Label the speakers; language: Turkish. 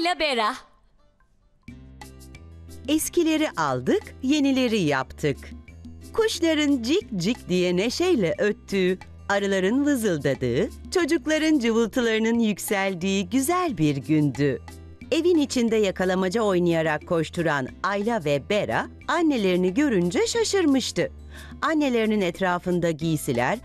Speaker 1: Ayla Bera.
Speaker 2: Eskileri aldık, yenileri yaptık. Kuşların cik cik diye neşeyle öttüğü, arıların vızıldadığı, çocukların cıvıltılarının yükseldiği güzel bir gündü. Evin içinde yakalamaca oynayarak koşturan Ayla ve Bera annelerini görünce şaşırmıştı. Annelerinin etrafında giysiler